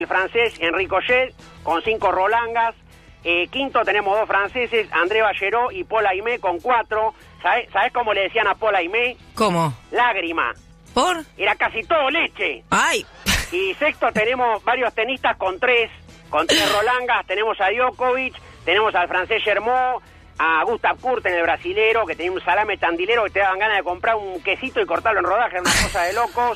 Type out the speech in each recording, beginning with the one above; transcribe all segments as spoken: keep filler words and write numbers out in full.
el francés Enrico Jet, con cinco Rolangas. Eh, quinto tenemos dos franceses, André Balleró y Paul Aimé con cuatro. ¿Sabes ¿Sabés cómo le decían a Paul Aimé? ¿Cómo? Lágrima. ¿Por? Era casi todo leche. ¡Ay! Y sexto tenemos varios tenistas con tres, con tres Rolangas. Tenemos a Djokovic, tenemos al francés Germó, a Gustav Kurten, el brasilero, que tenía un salame tandilero que te daban ganas de comprar un quesito y cortarlo en rodajas, una cosa de locos.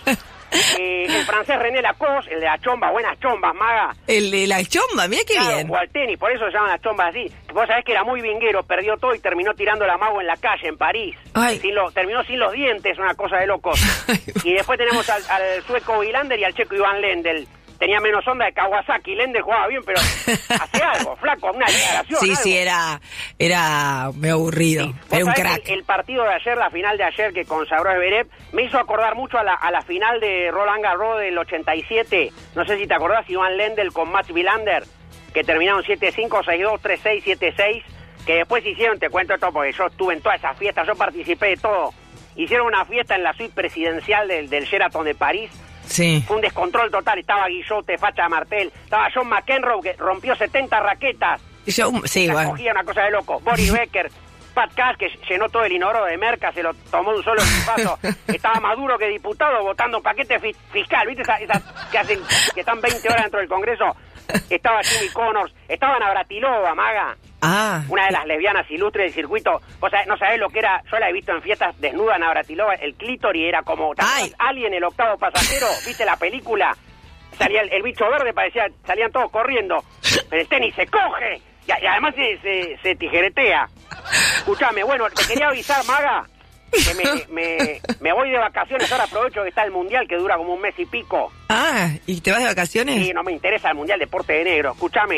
Eh, el francés René Lacoste, el de la chomba, buenas chombas, maga. El de la chomba, mira qué claro, bien. O al tenis, por eso se llaman las chombas así. Vos sabés que era muy vinguero, perdió todo y terminó tirando la mago en la calle, en París. Ay. Sin lo, terminó sin los dientes, una cosa de locos. Y después tenemos al, al sueco Wilander y al checo Iván Lendl. Tenía menos onda de Kawasaki, Lendl jugaba bien, pero hace algo, flaco, una declaración. Sí, algo. sí, era, era medio aburrido, Sí. era un sabés, crack. El, el partido de ayer, la final de ayer que consagró Zverev, me hizo acordar mucho a la, a la final de Roland Garros del ochenta y siete. No sé si te acordás, Iván Lendl con Mats Wilander, que terminaron siete cinco, seis dos, tres seis, siete seis, que después hicieron, te cuento todo porque yo estuve en todas esas fiestas, yo participé de todo. Hicieron una fiesta en la suite presidencial del, del Sheraton de París. Sí. Fue un descontrol total, estaba Guillote, Facha Martel, estaba John McEnroe que rompió setenta raquetas. Yo, sí, la bueno. cogía una cosa de loco. Boris Becker, Pat Cash, que llenó todo el inodoro de merca, se lo tomó de un solo paso. Estaba Maduro que diputado votando paquete fi- fiscal, ¿viste? Esas, esas que hacen, que están veinte horas dentro del Congreso. Estaba Jimmy Connors, estaba Navratilova, maga. Ah. Una de las lesbianas ilustres del circuito. Vos sabés, no sabés lo que era, yo la he visto en fiestas desnuda Navratilova, el clítoris era como Alien, el octavo pasajero, ¿viste la película? Salía el, el bicho verde, parecía, salían todos corriendo. Pero el tenis se coge y, y además se, se, se tijeretea. Escuchame, bueno, te quería avisar, maga, que me, me, me voy de vacaciones, ahora aprovecho que está el mundial que dura como un mes y pico. Ah, ¿y te vas de vacaciones? Sí, no me interesa el mundial deporte de negro, escúchame.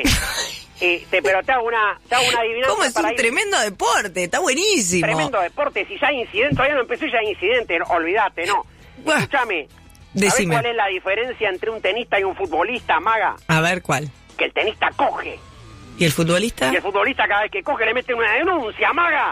Este, pero te hago una, te hago una adivinanza. ¿Cómo es para un ir... tremendo deporte? Está buenísimo. Tremendo deporte. Si ya hay incidente, todavía no empezó y ya hay incidente. No, olvídate, no. Buah, Escúchame. decime. ¿Sabés cuál es la diferencia entre un tenista y un futbolista, maga? A ver, ¿cuál? Que el tenista coge. ¿Y el futbolista? Y el futbolista cada vez que coge le mete una denuncia, maga.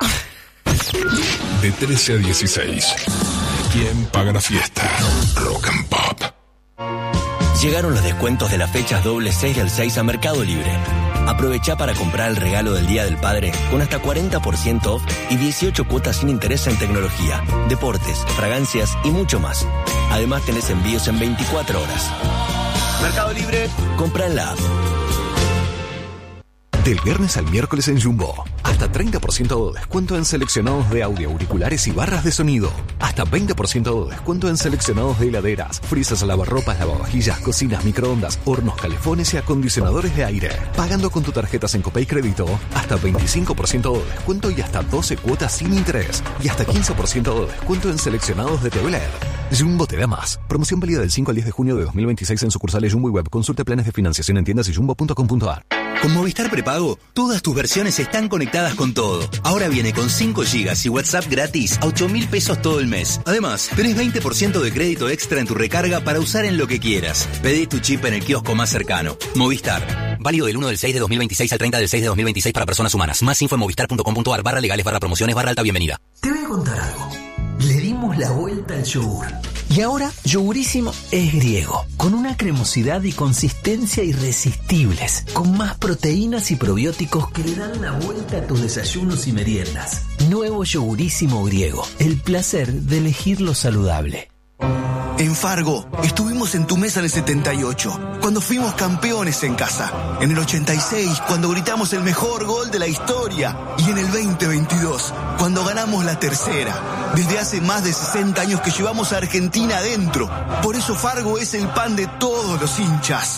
De trece a dieciséis. ¿Quién paga la fiesta? Rock and Pop. Llegaron los descuentos de las fechas doble seis del seis a Mercado Libre. Aprovecha para comprar el regalo del Día del Padre con hasta cuarenta por ciento off y dieciocho cuotas sin interés en tecnología, deportes, fragancias y mucho más. Además tenés envíos en veinticuatro horas. Mercado Libre, compra en la app. Del viernes al miércoles en Jumbo. Hasta treinta por ciento de descuento en seleccionados de audio, auriculares y barras de sonido. Hasta veinte por ciento de descuento en seleccionados de heladeras, frisas, lavarropas, lavavajillas, cocinas, microondas, hornos, calefones y acondicionadores de aire. Pagando con tu tarjeta Sencope y Crédito, hasta veinticinco por ciento de descuento y hasta doce cuotas sin interés. Y hasta quince por ciento de descuento en seleccionados de T V L E D. Jumbo te da más. Promoción válida del cinco al diez de junio de dos mil veintiséis en sucursales Jumbo y Web. Consulte planes de financiación en tiendas y jumbo punto com punto a r. Con Movistar Prepago, todas tus versiones están conectadas con todo. Ahora viene con cinco gigas y WhatsApp gratis a ocho mil pesos todo el mes. Además, tenés veinte por ciento de crédito extra en tu recarga para usar en lo que quieras. Pedí tu chip en el kiosco más cercano. Movistar. Válido del uno del seis de dos mil veintiséis al treinta del seis de dos mil veintiséis para personas humanas. Más info en movistar punto com punto a r barra legales barra promociones barra alta bienvenida. Te voy a contar algo. Le dimos la vuelta al yogur. Y ahora, Yogurísimo es griego, con una cremosidad y consistencia irresistibles, con más proteínas y probióticos que le dan la vuelta a tus desayunos y meriendas. Nuevo Yogurísimo griego, el placer de elegir lo saludable. En Fargo, estuvimos en tu mesa en el setenta y ocho, cuando fuimos campeones en casa. En el ochenta y seis, cuando gritamos el mejor gol de la historia. Y en el veinte veintidós, cuando ganamos la tercera. Desde hace más de sesenta años que llevamos a Argentina adentro. Por eso Fargo es el pan de todos los hinchas.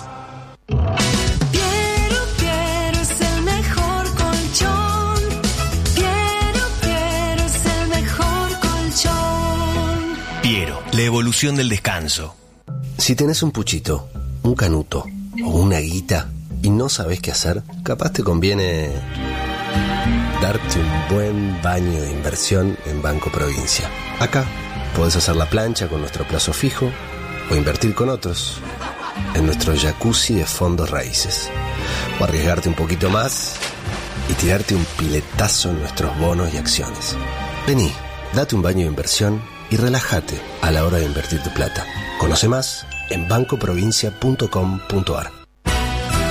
Piero, la evolución del descanso. Si tenés un puchito, un canuto o una guita y no sabés qué hacer, capaz te conviene darte un buen baño de inversión en Banco Provincia. Acá podés hacer la plancha con nuestro plazo fijo o invertir con otros en nuestro jacuzzi de fondos raíces. O arriesgarte un poquito más y tirarte un piletazo en nuestros bonos y acciones. Vení, date un baño de inversión y relájate a la hora de invertir tu plata. Conoce más en banco provincia punto com punto a r.